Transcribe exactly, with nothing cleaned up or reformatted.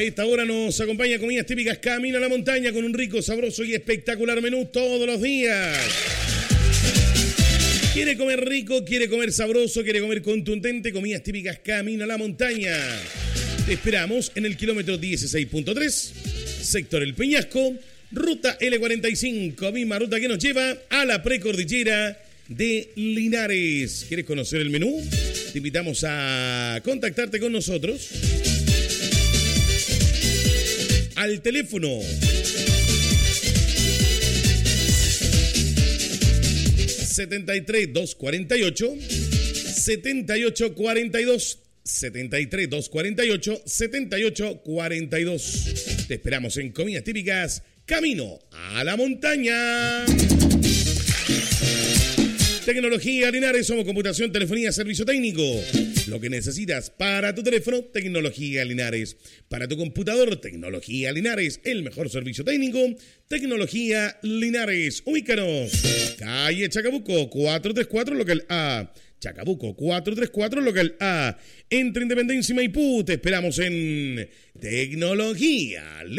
A esta hora nos acompaña Comidas Típicas Camino a la Montaña con un rico, sabroso y espectacular menú todos los días. ¿Quiere comer rico? ¿Quiere comer sabroso? ¿Quiere comer contundente? Comidas Típicas Camino a la Montaña. Te esperamos en el kilómetro dieciséis punto tres, sector El Peñasco, ruta L cuarenta y cinco, misma ruta que nos lleva a la precordillera de Linares. ¿Quieres conocer el menú? Te invitamos a contactarte con nosotros al teléfono setenta y tres, doscientos cuarenta y ocho, setenta y ocho cuarenta y dos, setenta y tres, doscientos cuarenta y ocho, setenta y ocho cuarenta y dos. Te esperamos en Comidas Típicas Camino a la Montaña. Tecnología Linares, somos computación, telefonía, servicio técnico. Lo que necesitas para tu teléfono, Tecnología Linares. Para tu computador, Tecnología Linares. El mejor servicio técnico, Tecnología Linares. Ubícanos. Calle Chacabuco, cuatrocientos treinta y cuatro, local A. Chacabuco, cuatrocientos treinta y cuatro, local A. Entre Independencia y Maipú, te esperamos en Tecnología Linares.